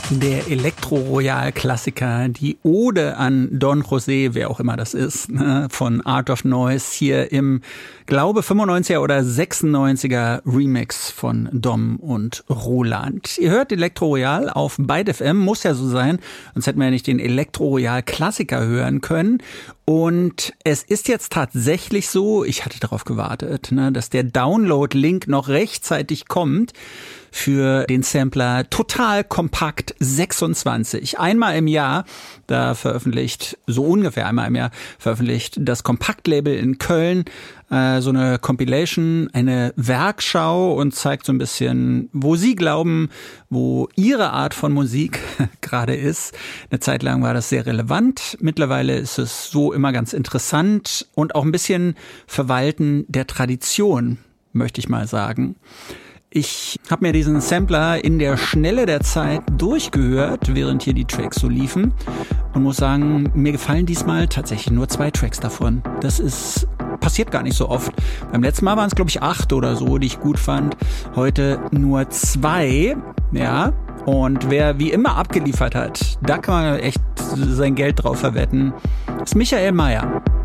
Der Elektro-Royal-Klassiker, die Ode an Don José, wer auch immer das ist, ne, von Art of Noise, hier im, glaube 95er oder 96er Remix von Dom und Roland. Ihr hört Elektro-Royal auf Byte FM, muss ja so sein, sonst hätten wir ja nicht den Elektro-Royal-Klassiker hören können. Und es ist jetzt tatsächlich so, ich hatte darauf gewartet, ne, dass der Download-Link noch rechtzeitig kommt für den Sampler Total Kompakt 26. Einmal im Jahr, da veröffentlicht, so ungefähr einmal im Jahr, veröffentlicht das Kompaktlabel in Köln so eine Compilation, eine Werkschau und zeigt so ein bisschen, wo sie glauben, wo ihre Art von Musik gerade ist. Eine Zeit lang war das sehr relevant. Mittlerweile ist es so immer ganz interessant und auch ein bisschen Verwalten der Tradition, möchte ich mal sagen. Ich habe mir diesen Sampler in der Schnelle der Zeit durchgehört, während hier die Tracks so liefen und muss sagen, mir gefallen diesmal tatsächlich nur 2 Tracks davon. Das passiert gar nicht so oft. Beim letzten Mal waren es, glaube ich, 8 oder so, die ich gut fand. Heute nur 2, ja. Und wer wie immer abgeliefert hat, da kann man echt sein Geld drauf verwetten, ist Michael Mayer.